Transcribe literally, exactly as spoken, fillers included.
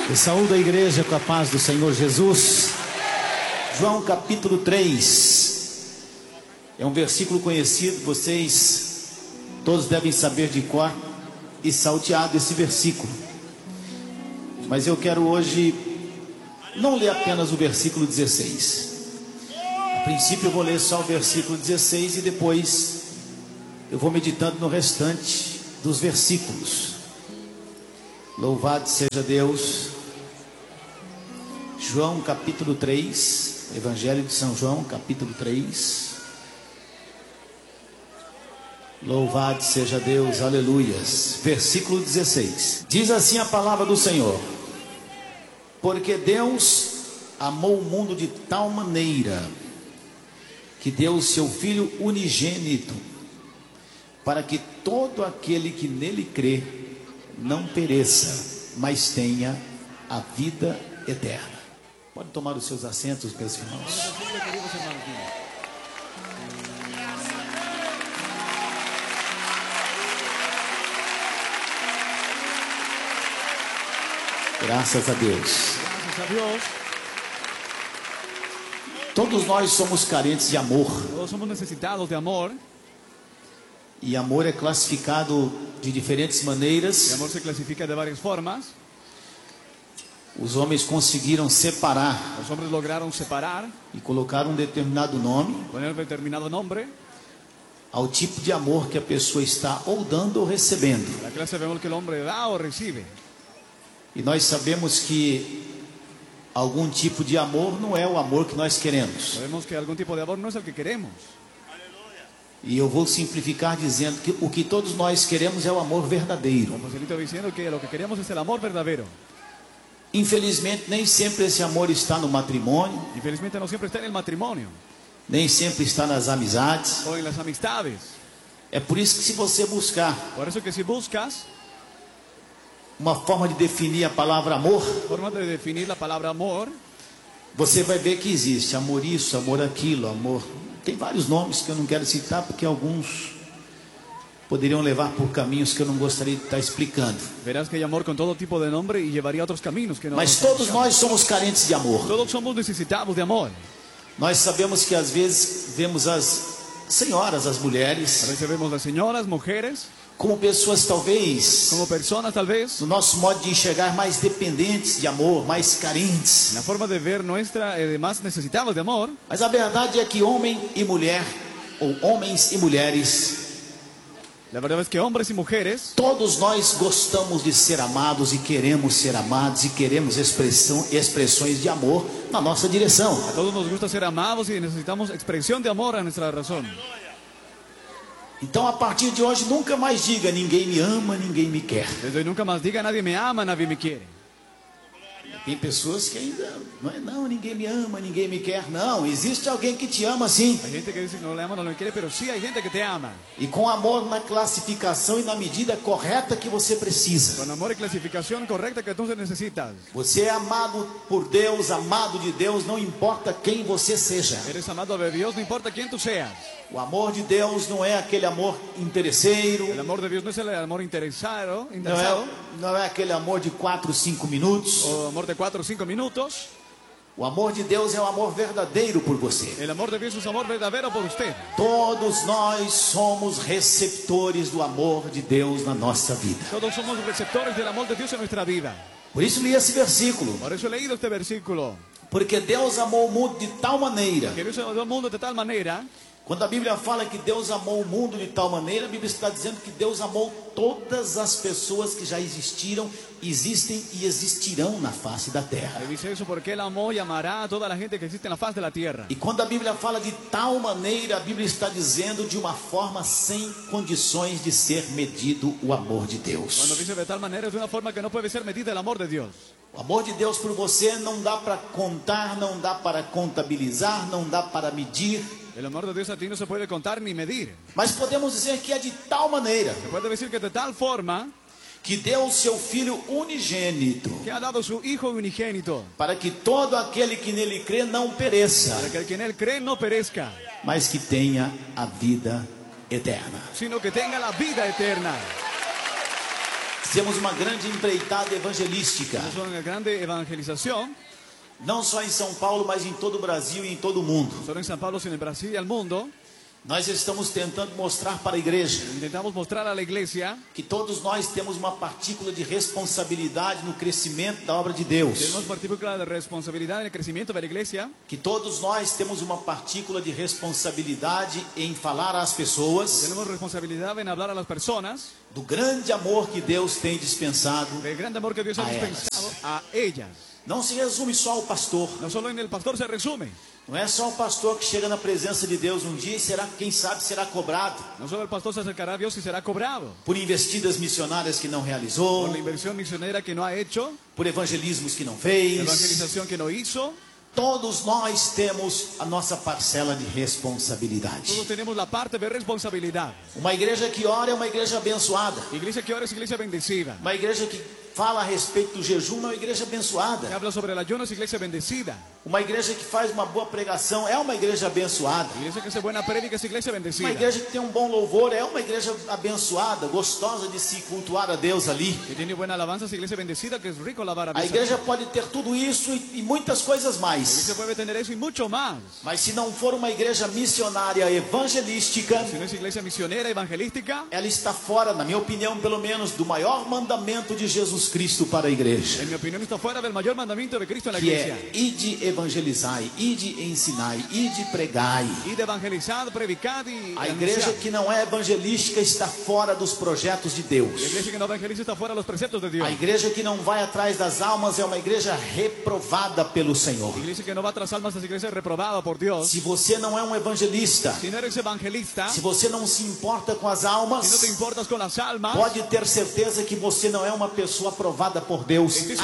Eu saúdo a igreja com a paz do Senhor Jesus. João capítulo três. É um versículo conhecido, vocês todos devem saber de cor e salteado esse versículo. Mas eu quero hoje não ler apenas o versículo dezesseis. A princípio eu vou ler só o versículo dezesseis e depois eu vou meditando no restante dos versículos. Louvado seja Deus. João capítulo três, Evangelho de São João capítulo três. Louvado seja Deus, aleluias. Versículo dezesseis. Diz assim a palavra do Senhor: porque Deus amou o mundo de tal maneira que deu o seu Filho unigênito, para que todo aquele que nele crê não pereça, mas tenha a vida eterna. Pode tomar os seus assentos, meus irmãos. Graças a Deus. Todos nós somos carentes de amor. Todos somos necesitados de amor. E amor é classificado de diferentes maneiras. El amor se clasifica de varias formas. Os homens conseguiram separar Los hombres lograron separar, e colocar um determinado nome poner un determinado nombre ao tipo de amor que a pessoa está ou dando ou recebendo. la clase de amor que el hombre da o recibe. E nós sabemos que algum tipo de amor não é o amor que nós queremos. Sabemos que algún tipo de amor no es el que queremos. E eu vou simplificar dizendo que o que todos nós queremos é o amor verdadeiro. Como facilito diciendo que lo que queremos es el amor verdadero. Infelizmente, nem sempre esse amor está no matrimônio, Infelizmente no siempre está en el matrimonio nem sempre está nas amizades. o en las amistades. É por isso que, se você buscar Por eso que si buscas uma forma de definir a palavra amor, formas de definir la palabra amor, você vai ver que existe amor isso, amor aquilo, amor. Tem vários nomes que eu não quero citar, porque alguns poderiam levar por caminhos que eu não gostaria de estar explicando. verás que hay amor con todo tipo de nombre y llevaría a otros caminos que no. Mas todos nós somos carentes de amor. Todos somos necesitados de amor. Nós sabemos que às vezes vemos as senhoras, as A mulheres, veces vemos las señoras, mujeres, como pessoas talvez, como personas tal vez, no nosso modo de enxergar, mais dependentes de amor, mais carentes. la forma de ver nuestra, eh, más necesitados de amor. Mas a verdade é que homem e mulher, ou homens e mulheres, La verdad es que hombres y mujeres, todos nós gostamos de ser amados e queremos ser amados e queremos expressão, expressões de amor na nossa direção. a todos nos gusta ser amados y necesitamos expresión de amor a nuestra razón. Então, a partir de hoje, nunca mais diga: ninguém me ama, ninguém me quer. Desde hoy nunca más diga nadie me ama, nadie me quiere. Tem pessoas que ainda não é não, ninguém me ama, ninguém me quer. Não, existe alguém que te ama sim. Hay gente que dice que no le ama, no le quiere, pero sí hay gente que te ama. E com amor na classificação e na medida correta que você precisa. Con amor y clasificación correcta que tú necesitas. Você é amado por Deus, amado de Deus, não importa quem você seja. Eres amado de Dios, no importa quién tú seas. O amor de Deus não é aquele amor interesseiro. El amor de Dios no es el amor interesado, Não interesado é, não é aquele amor de quatro, cinco minutos. o amor de cuatro o cinco minutos. O amor de Deus é o amor verdadeiro por você. El amor de Dios es amor verdadero por usted. Todos nós somos receptores do amor de Deus na nossa vida. Todos somos receptores del amor de Dios en nuestra vida. Por isso li esse versículo. Por eso he leído este versículo. Porque Deus amou o mundo de tal maneira. Que Dios amó al mundo de tal manera. Quando a Bíblia fala que Deus amou o mundo de tal maneira, a Bíblia está dizendo que Deus amou todas as pessoas que já existiram, existem e existirão na face da terra. Le dice eso porque Él amó y amará a toda la gente que existe en la faz de la tierra. E quando a Bíblia fala de tal maneira, a Bíblia está dizendo de uma forma sem condições de ser medido o amor de Deus. Cuando dice de tal manera es de una forma que no puede ser medida el amor de Dios. O amor de Deus por você não dá para contar, não dá para contabilizar, não dá para medir. El amor de Dios a ti no se puede contar ni medir. Mas podemos dizer que é de tal maneira Se puede decir que de tal forma que deu o seu Filho unigênito, que ha dado su Hijo unigénito, para que todo aquele que nele crê não pereça, para que el que en Él cree no perezca, mas que tenha a vida eterna. sino que tenga la vida eterna. Temos uma grande empreitada evangelística, Es una grande evangelización, não só em São Paulo, mas em todo o Brasil e em todo o mundo. no solo en San Pablo, sino en Brasil y al mundo. Nós estamos tentando mostrar para a igreja Intentamos mostrar a la iglesia que todos nós temos uma partícula de responsabilidade no crescimento da obra de Deus. tenemos partícula de responsabilidad en el crecimiento de la iglesia, Que todos nós temos uma partícula de responsabilidade em falar às pessoas tenemos responsabilidad en hablar a las personas do grande amor que Deus tem dispensado. del gran amor que Dios ha A dispensado a ellas. Não se resume só ao pastor. No solo en el pastor se resume, Não é só o pastor que chega na presença de Deus um dia e será, quem sabe, será cobrado no solo el pastor se acercará a Dios y será cobrado por investidas missionárias que não realizou, por la inversión misionera que no ha hecho, por evangelismos que não la fez. evangelización que no hizo. Todos nós temos a nossa parcela de responsabilidade. Todos tenemos la parte de responsabilidad. Uma igreja que ora é uma igreja abençoada. Iglesia que ahora es iglesia bendecida. Uma igreja que fala a respeito do jejum é uma igreja Que abençoada. habla sobre el ayuno es iglesia bendecida. Uma igreja que faz uma boa pregação é uma igreja abençoada. Iglesia que hace buena prédica es iglesia Uma bendecida. igreja que tem um bom louvor é uma igreja abençoada, gostosa de se cultuar a Deus ali. Que tiene buena alabanza es iglesia bendecida, que es rico alabar a A Dios. igreja pode ter tudo isso e, e muitas coisas La mais. iglesia puede tener eso y mucho más. Mas se não for uma igreja missionária evangelística, Si no es iglesia misionera, evangelística, ela está fora, na minha opinião, pelo menos, do maior mandamento de Jesus Cristo para a igreja, en mi opinión, está fuera del mayor mandamiento de Cristo en la que iglesia. é ide evangelizai, ide ensinai, ide pregai. Y de evangelizar, predicar y A igreja anunciar. que não é evangelística está fora dos projetos de La Deus. iglesia que no evangeliza está fuera de los preceptos de Dios. A igreja que não vai atrás das almas é uma igreja reprovada pelo Senhor. La iglesia que no va tras almas es iglesia reprobada por Dios. Se você não é um evangelista, Si no eres evangelista, se você não se importa com as si no te almas, importas con las almas, pode ter certeza que você não é uma pessoa aprovada por Deus.